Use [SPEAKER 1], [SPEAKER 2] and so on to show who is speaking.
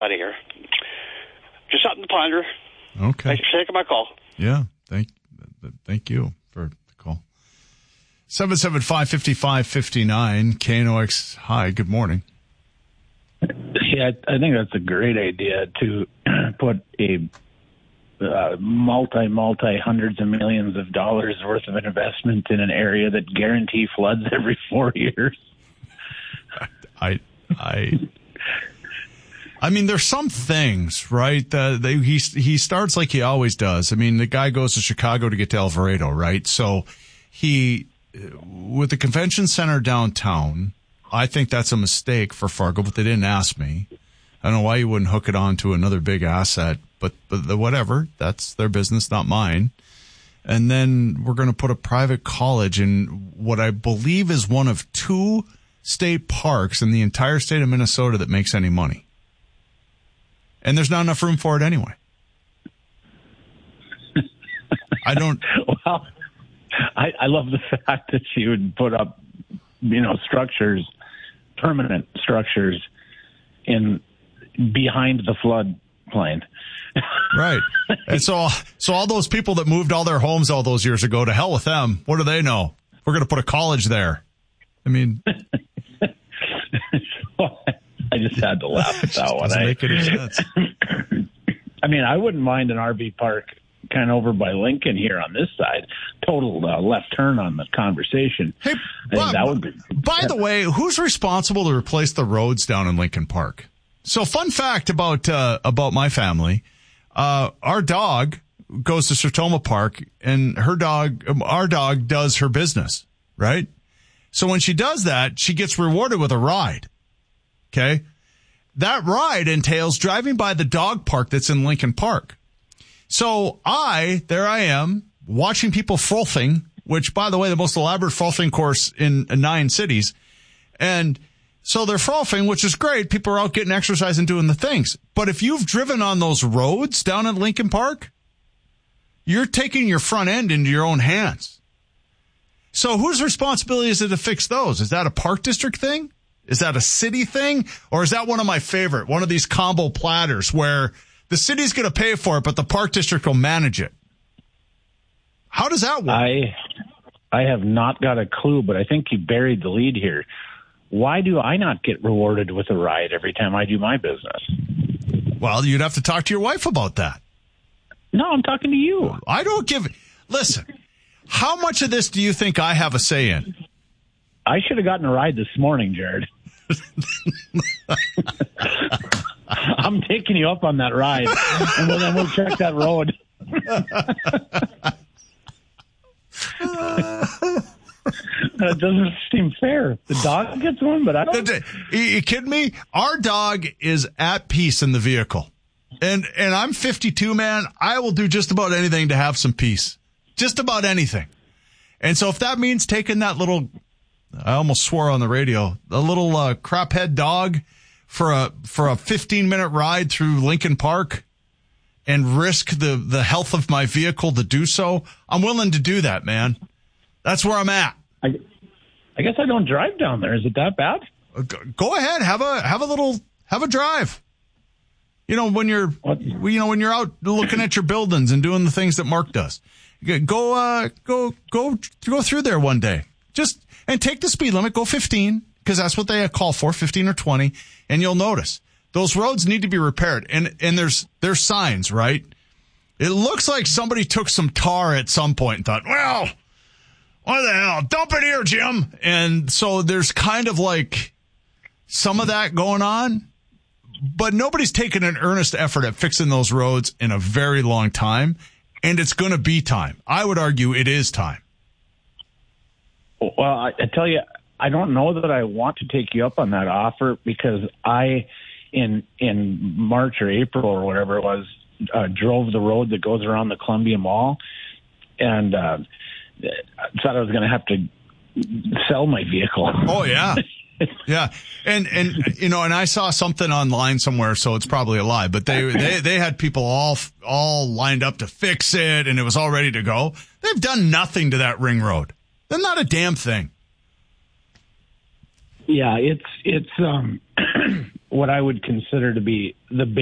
[SPEAKER 1] out of here. Just something to ponder.
[SPEAKER 2] Okay.
[SPEAKER 1] Thanks for taking my call.
[SPEAKER 2] Yeah. Thank you for the call. 775-5559 KNOX. Hi, good morning.
[SPEAKER 3] Yeah, I think that's a great idea to put a multi hundreds of millions of dollars worth of an investment in an area that guarantee floods every 4 years.
[SPEAKER 2] I mean, there's some things, right? He starts like he always does. I mean, the guy goes to Chicago to get to Alvarado, right? So with the convention center downtown, I think that's a mistake for Fargo, but they didn't ask me. I don't know why you wouldn't hook it on to another big asset, but whatever. That's their business, not mine. And then we're going to put a private college in what I believe is one of 2 state parks in the entire state of Minnesota that makes any money. And there's not enough room for it anyway. I don't.
[SPEAKER 3] Well, I love the fact that you would put up, structures, permanent structures behind the floodplain.
[SPEAKER 2] Right. And so all those people that moved all their homes all those years ago, to hell with them. What do they know? We're going to put a college there. I mean,
[SPEAKER 3] I just had to laugh at that one.
[SPEAKER 2] Doesn't make any sense.
[SPEAKER 3] I mean, I wouldn't mind an RV park kind of over by Lincoln here on this side. Total left turn on the conversation.
[SPEAKER 2] Hey, Bob,
[SPEAKER 3] that would be,
[SPEAKER 2] by the way, who's responsible to replace the roads down in Lincoln Park? So, fun fact about my family: our dog goes to Sertoma Park, and our dog does her business, right? So when she does that, she gets rewarded with a ride. Okay. That ride entails driving by the dog park that's in Lincoln Park. So there I am watching people frolfing, which, by the way, the most elaborate frolfing course in 9 cities. And so they're frolfing, which is great. People are out getting exercise and doing the things. But if you've driven on those roads down at Lincoln Park, you're taking your front end into your own hands. So whose responsibility is it to fix those? Is that a park district thing? Is that a city thing? Or is that one of my favorite, one of these combo platters where the city's going to pay for it, but the park district will manage it? How does that work?
[SPEAKER 3] I have not got a clue, but I think you buried the lead here. Why do I not get rewarded with a ride every time I do my business?
[SPEAKER 2] Well, you'd have to talk to your wife about that.
[SPEAKER 3] No, I'm talking to you.
[SPEAKER 2] I don't give... Listen, how much of this do you think I have a say in?
[SPEAKER 3] I should have gotten a ride this morning, Jared. I'm taking you up on that ride, and then we'll check that road. That doesn't seem fair. The dog gets one, but I don't.
[SPEAKER 2] You kidding me? Our dog is at peace in the vehicle. And I'm 52, man. I will do just about anything to have some peace. Just about anything. And so if that means taking that little, I almost swore on the radio, a little craphead dog for a 15-minute ride through Lincoln Park and risk the health of my vehicle to do so, I'm willing to do that, man. That's where I'm at.
[SPEAKER 3] I guess I don't drive down there. Is it that bad?
[SPEAKER 2] Go ahead. Have a drive. When you're out looking at your buildings and doing the things that Mark does, go through there one day. And take the speed limit. Go 15 because that's what they call for, 15 or 20, and you'll notice those roads need to be repaired. And there's signs, right? It looks like somebody took some tar at some point and thought, well, what the hell? Dump it here, Jim. And so there's kind of like some of that going on. But nobody's taken an earnest effort at fixing those roads in a very long time, and it's going to be time. I would argue it is time.
[SPEAKER 3] Well, I tell you, I don't know that I want to take you up on that offer because in March or April or whatever it was, drove the road that goes around the Columbia Mall, and thought I was going to have to sell my vehicle.
[SPEAKER 2] Oh, yeah. Yeah. And I saw something online somewhere, so it's probably a lie, but they had people all lined up to fix it, and it was all ready to go. They've done nothing to that ring road. They're not a damn thing.
[SPEAKER 3] Yeah, it's what I would consider to be the